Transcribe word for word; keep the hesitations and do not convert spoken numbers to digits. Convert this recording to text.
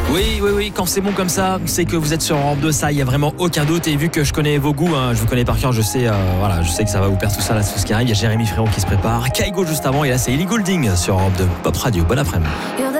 Oui, oui, oui, quand c'est bon comme ça, c'est que vous êtes sur Europe deux, ça, il n'y a vraiment aucun doute. Et vu que je connais vos goûts, hein, je vous connais par cœur, je sais, euh, voilà, je sais que ça va vous perdre tout ça, là, tout ce qui arrive. Il y a Jérémy Frérot qui se prépare, Kaigo juste avant, et là, c'est Ellie Goulding sur Europe deux, Pop Radio. Bon après-midi.